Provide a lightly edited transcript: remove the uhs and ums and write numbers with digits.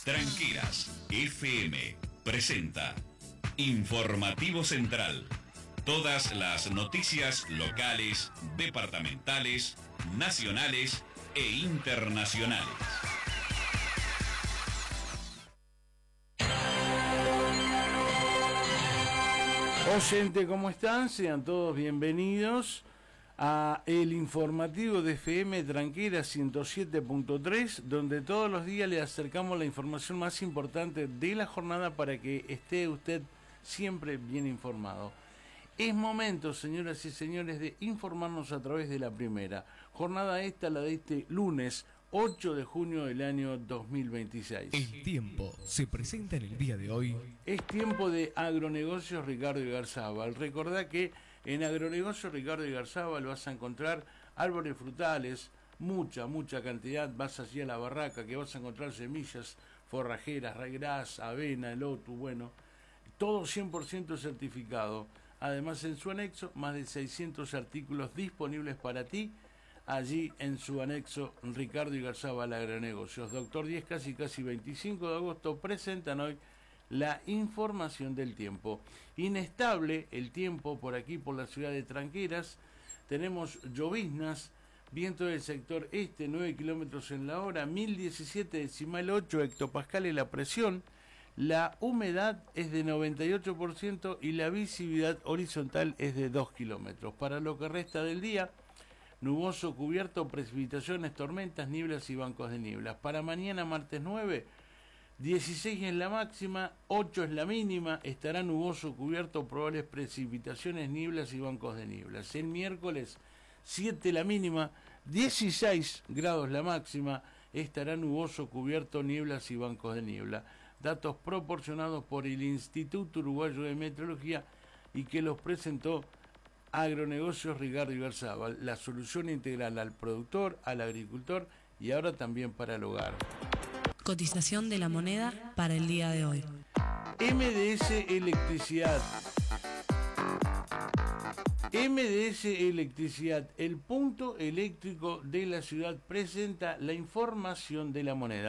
Tranqueras FM presenta Informativo Central. Todas las noticias locales, departamentales, nacionales e internacionales. Oyente, ¿cómo están? Sean todos bienvenidos a el informativo de FM Tranqueras 107.3, donde todos los días le acercamos la información más importante de la jornada para que esté usted siempre bien informado. Es momento, señoras y señores, de informarnos a través de la primera jornada esta, la de este lunes 8 de junio del año 2026. El tiempo se presenta en el día de hoy. Es tiempo de Agronegocios Ricardo Igarzábal. Recordá que en Agronegocios Ricardo Igarzábal vas a encontrar árboles frutales, mucha cantidad. Vas allí a la barraca que vas a encontrar semillas forrajeras, ryegrass, avena, lotus, bueno, todo 100% certificado. Además, en su anexo, más de 600 artículos disponibles para ti. Allí en su anexo, Ricardo Igarzábal Agronegocios. Doctor 10, casi 25 de agosto, presentan hoy la información del tiempo. Inestable el tiempo por aquí, por la ciudad de Tranqueras. Tenemos lloviznas, viento del sector este, 9 kilómetros en la hora, 1017,8 hectopascales la presión. La humedad es de 98% y la visibilidad horizontal es de 2 kilómetros. Para lo que resta del día, nuboso, cubierto, precipitaciones, tormentas, nieblas y bancos de nieblas. Para mañana, martes 9, 16 es la máxima, 8 es la mínima, estará nuboso, cubierto, probables precipitaciones, nieblas y bancos de nieblas. El miércoles, 7 la mínima, 16 grados la máxima, estará nuboso, cubierto, nieblas y bancos de niebla. Datos proporcionados por el Instituto Uruguayo de Meteorología y que los presentó Agronegocios Ricardo Igarzábal, la solución integral al productor, al agricultor y ahora también para el hogar. Cotización de la moneda para el día de hoy. MDS Electricidad. MDS Electricidad, el punto eléctrico de la ciudad, presenta la información de la moneda.